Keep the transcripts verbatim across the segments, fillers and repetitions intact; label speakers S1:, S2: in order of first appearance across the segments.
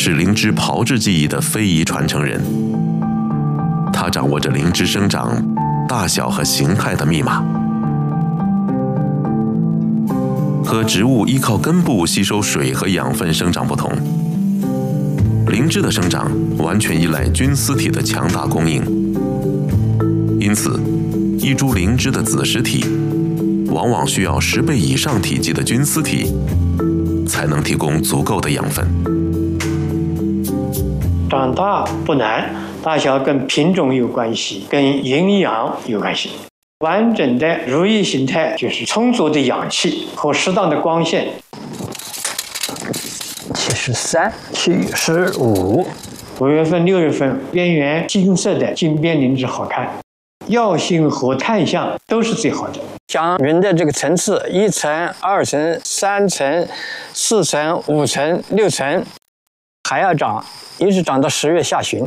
S1: 是灵芝炮制技艺的非遗传承人，他掌握着灵芝生长大小和形态的密码。和植物依靠根部吸收水和养分生长不同，灵芝的生长完全依赖菌丝体的强大供应。因此，一株灵芝的子实体往往需要十倍以上体积的菌丝体，才能提供足够的养分。
S2: 长大不难，大小跟品种有关系，跟营养有关系。完整的如意形态就是充足的氧气和适当的光线。
S3: 七十三、七十五。
S2: 五月份、六月份，边缘金色的金边灵芝好看，药性和探相都是最好的。
S3: 像云的这个层次，一层、二层、三层、四层、五层、六层，还要长，一直长到十月下旬。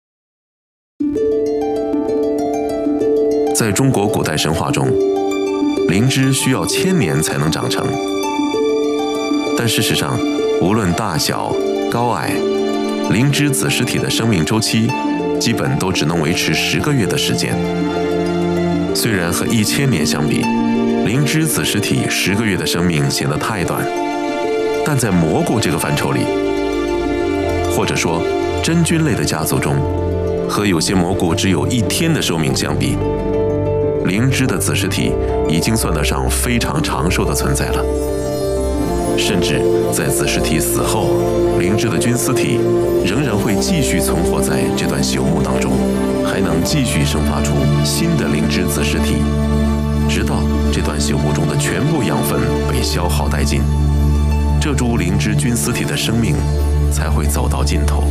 S1: 在中国古代神话中，灵芝需要千年才能长成。但事实上，无论大小、高矮，灵芝子实体的生命周期基本都只能维持十个月的时间。虽然和一千年相比，灵芝子实体十个月的生命显得太短，但在蘑菇这个范畴里，或者说真菌类的家族中，和有些蘑菇只有一天的寿命相比，灵芝的子实体已经算得上非常长寿的存在了。甚至在子实体死后，灵芝的菌丝体仍然会继续存活在这段朽木当中，还能继续生发出新的灵芝子实体，直到这段朽木中的全部养分被消耗殆尽，这株灵芝菌丝体的生命才会走到尽头。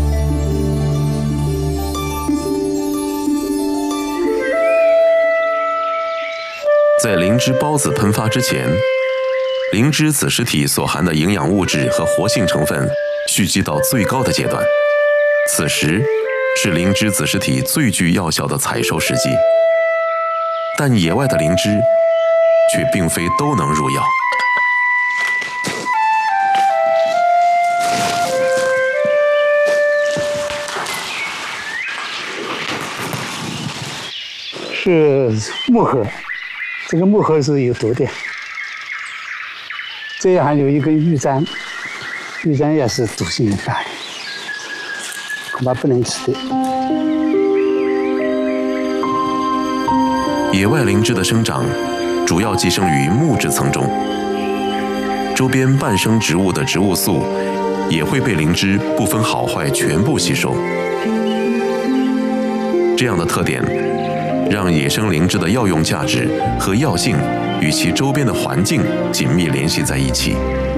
S1: 在灵芝孢子喷发之前，灵芝子实体所含的营养物质和活性成分蓄积到最高的阶段，此时是灵芝子实体最具药效的采收时机。但野外的灵芝却并非都能入药。
S4: 是木盒，这个木盒是有毒的。这样还有一根玉簪，玉簪也是毒性很大的，恐怕不能吃的。
S1: 野外灵芝的生长主要寄生于木质层中，周边半生植物的植物素也会被灵芝不分好坏全部吸收。这样的特点让野生灵芝的药用价值和药性与其周边的环境紧密联系在一起。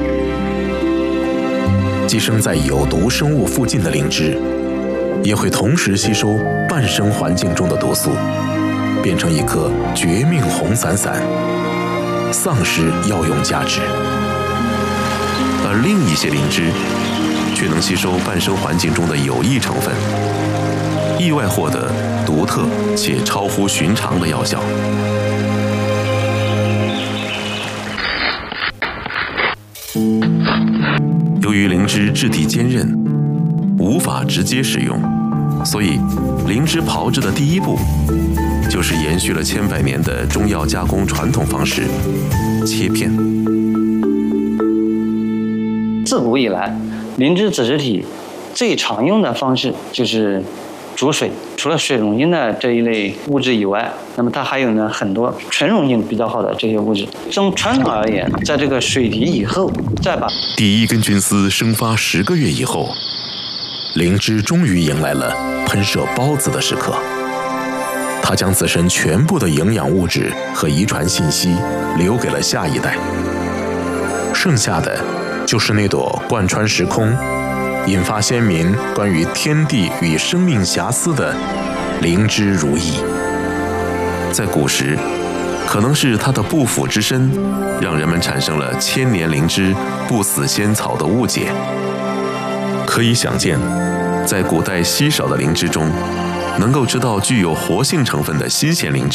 S1: 寄生在有毒生物附近的灵芝，也会同时吸收半生环境中的毒素，变成一颗绝命红伞伞，丧失药用价值。而另一些灵芝却能吸收半生环境中的有益成分，意外获得独特且超乎寻常的药效。由于灵芝质地坚韧，无法直接食用，所以灵芝炮制的第一步就是延续了千百年的中药加工传统方式——切片。
S3: 自古以来，灵芝子实体最常用的方式就是煮水。除了水溶性的这一类物质以外，那么它还有呢很多纯溶性比较好的这些物质。从传统而言，在这个水滴以后，再把
S1: 第一根菌丝生发十个月以后，灵芝终于迎来了喷射孢子的时刻。它将自身全部的营养物质和遗传信息留给了下一代，剩下的就是那朵贯穿时空，引发先民关于天地与生命遐思的灵芝如意。在古时，可能是它的不腐之身，让人们产生了千年灵芝不死仙草的误解。可以想见，在古代稀少的灵芝中，能够吃到具有活性成分的新鲜灵芝